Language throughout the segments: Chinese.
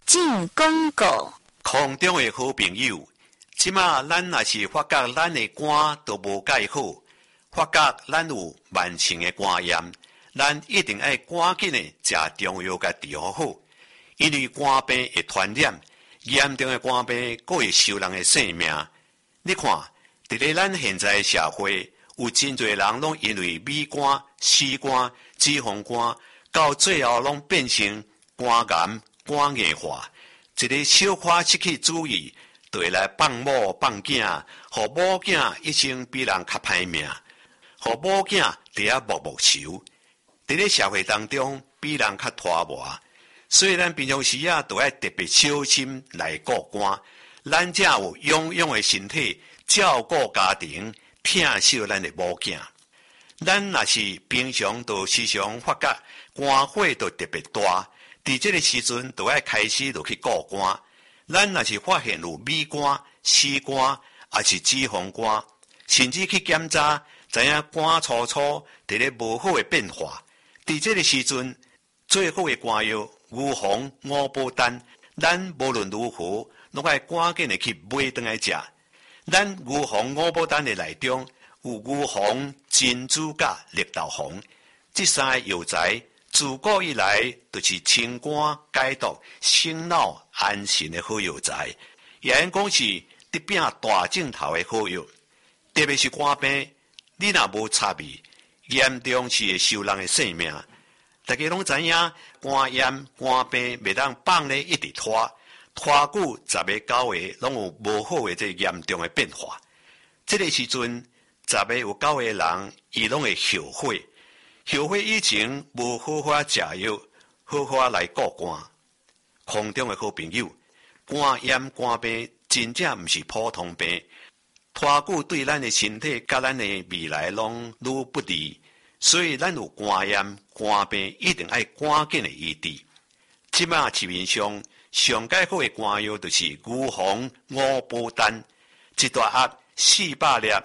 进广告。 空中的好朋友，即马咱若是发觉咱的肝都无介好，发觉咱有慢性的肝炎，咱一定要赶紧的食中药甲治疗好，因为肝病会传染，严重的肝病佫会收人的性命。你看，伫咧咱现在的社会，有真侪人拢因为米肝、细肝、脂肪肝，到最后拢变成肝癌、肝硬化。一个小可失去主意，就会来放某放囝，互某囝一生比人较歹命，互某囝伫遐默默愁。伫咧社会当中，比人较拖磨，所以咱平常时都要特别小心来顾肝，咱才有勇勇的身体照顾家庭，疼惜咱的某囝。咱若是平常都时常发觉肝火都特别大。伫这个时阵，就要开始就去顾肝。咱若是发现有米肝、细肝，还是脂肪肝，甚至去检查，知影肝粗粗伫咧无好的变化。伫这个时阵，最好的肝药牛黄、五宝丹，咱无论如何，拢要赶紧的去买回来食。咱牛黄、五宝丹的内中有牛黄、珍珠甲绿豆黄，这三个药材。自古以来，就是清肝解毒、醒脑安神的好药材，也因讲是得拼大镜头的好药。特别是肝病，你若无插味，严重是会收人的性命。大家拢知影，肝炎、肝病袂当放咧一直拖久10个9个，拢有无好的这严重的变化。这个时阵，10个有9个人，伊拢会后悔。后悔以前无好好食药，好好来顾肝。空中的好朋友，肝炎、肝病真正毋是普通病，拖久对咱的身体甲咱的未来拢愈不利，所以咱有肝炎、肝病一定要赶紧的医治。即马市面上上介好的肝药就是牛黄、五宝丹，一大盒400粒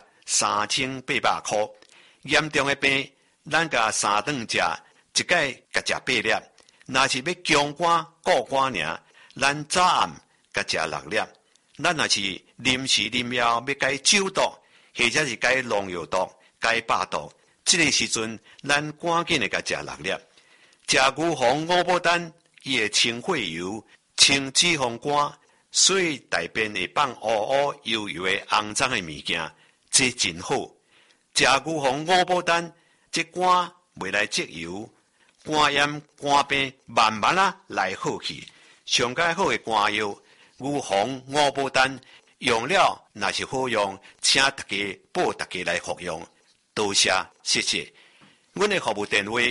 ，3800块。严重的病。咱甲3顿食，一摆甲食8粒。若是要强肝顾肝尔，咱早暗甲食6粒。咱若是临时临了要甲酒毒，或者是甲农药毒、甲百毒，这个时阵咱赶紧的甲食6粒。食牛黄、五宝丹，伊会清血油、清脂肪肝，所以大便会放乌乌油油的肮脏的物件，这真好。食牛黄、五宝丹。这肝袂来积油，肝炎、肝病慢慢来好去。上介好的肝药，牛黄、五宝丹用了，若是好用，请大家报大家来服用。多谢，谢谢。阮的服务电话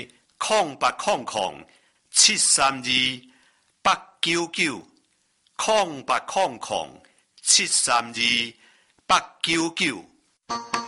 ：0800-732-899，0800-732-899。